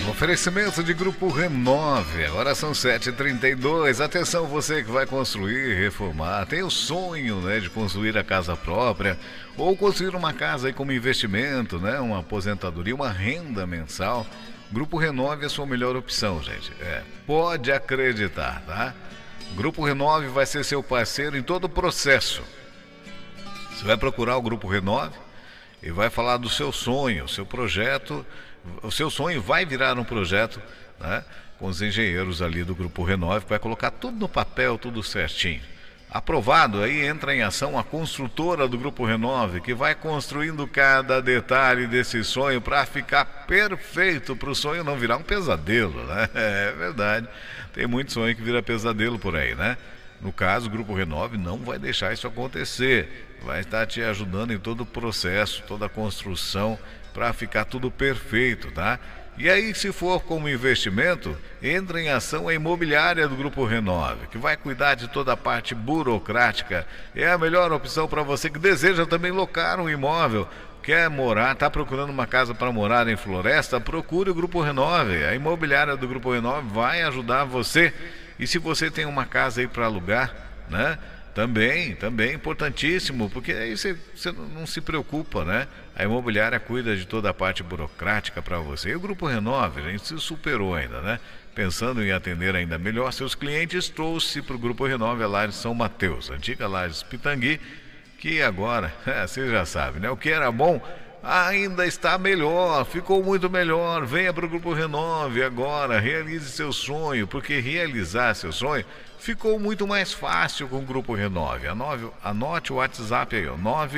Oferecimento de Grupo Renove. Agora são 7h32. Atenção, você que vai construir, reformar, tem o sonho, né, de construir a casa própria ou construir uma casa aí como investimento, né, uma aposentadoria, uma renda mensal. Grupo Renove é a sua melhor opção, gente. Pode acreditar, tá? Grupo Renove vai ser seu parceiro em todo o processo. Você vai procurar o Grupo Renove e vai falar do seu sonho, o seu projeto. O seu sonho vai virar um projeto, né, com os engenheiros ali do Grupo Renove, que vai colocar tudo no papel, tudo certinho. Aprovado, aí entra em ação a construtora do Grupo Renove, que vai construindo cada detalhe desse sonho para ficar perfeito, para o sonho não virar um pesadelo, né? É verdade, tem muito sonho que vira pesadelo por aí, né? No caso, o Grupo Renove não vai deixar isso acontecer, vai estar te ajudando em todo o processo, toda a construção, para ficar tudo perfeito, tá? E aí, se for como investimento, entra em ação a imobiliária do Grupo Renove, que vai cuidar de toda a parte burocrática. É a melhor opção para você que deseja também locar um imóvel, quer morar, está procurando uma casa para morar em Floresta, procure o Grupo Renove. A imobiliária do Grupo Renove vai ajudar você. E se você tem uma casa aí para alugar, né? Também importantíssimo, porque aí você não se preocupa, né? A imobiliária cuida de toda a parte burocrática para você. E o Grupo Renove, a gente se superou ainda, né? Pensando em atender ainda melhor seus clientes, trouxe para o Grupo Renove a Lajes São Mateus, antiga Lajes Pitangui, que agora, você já sabe, né? O que era bom ainda está melhor, ficou muito melhor. Venha para o Grupo Renove agora, realize seu sonho, porque realizar seu sonho ficou muito mais fácil com o Grupo Renove. Anote o WhatsApp aí,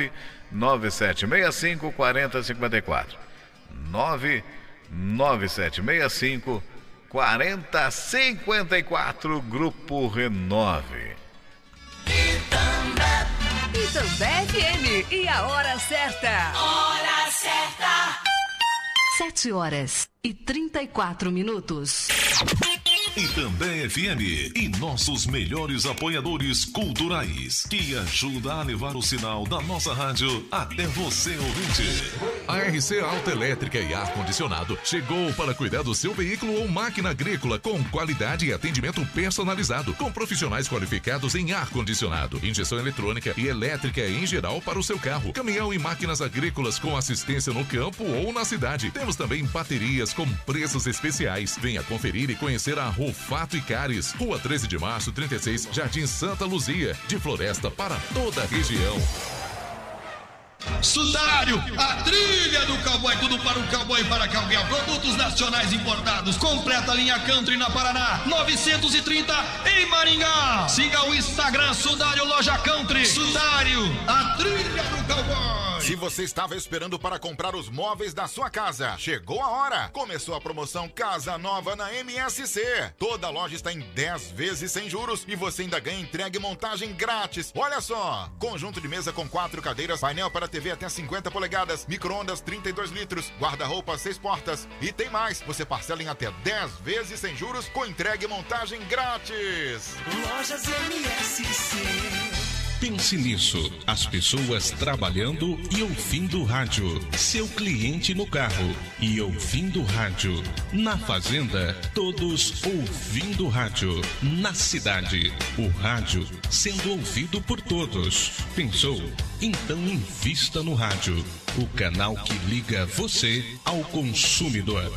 997654054. 997654054, Grupo Renove. Itambé FM, e a hora certa. Hora certa. 7h34. Itambé FM e nossos melhores apoiadores culturais, que ajudam a levar o sinal da nossa rádio até você, ouvinte. A RC Autoelétrica e Ar-Condicionado chegou para cuidar do seu veículo ou máquina agrícola com qualidade e atendimento personalizado, com profissionais qualificados em ar-condicionado, injeção eletrônica e elétrica em geral para o seu carro, caminhão e máquinas agrícolas com assistência no campo ou na cidade. Temos também baterias com preços especiais. Venha conferir e conhecer a Rufato e Cares, Rua 13 de Março, 36, Jardim Santa Luzia, de Floresta para toda a região. Sudário, a trilha do cowboy, tudo para o cowboy e para cowgirl. Produtos nacionais importados, completa linha country na Paraná, 930 em Maringá. Siga o Instagram Sudário Loja Country. Sudário, a trilha do cowboy. Se você estava esperando para comprar os móveis da sua casa, chegou a hora. Começou a promoção Casa Nova na MSC. Toda loja está em 10 vezes sem juros e você ainda ganha entrega e montagem grátis. Olha só, conjunto de mesa com 4 cadeiras, painel para TV até 50 polegadas, micro-ondas 32 litros, guarda-roupa 6 portas e tem mais. Você parcela em até 10 vezes sem juros com entrega e montagem grátis. Lojas MSC. Pense nisso, as pessoas trabalhando e ouvindo rádio, seu cliente no carro e ouvindo rádio, na fazenda, todos ouvindo rádio, na cidade, o rádio sendo ouvido por todos. Pensou? Então invista no rádio, o canal que liga você ao consumidor.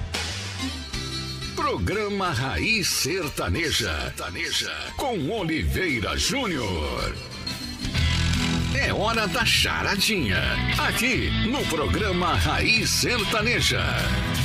Programa Raiz Sertaneja, com Oliveira Júnior. É hora da charadinha, aqui no programa Raiz Sertaneja.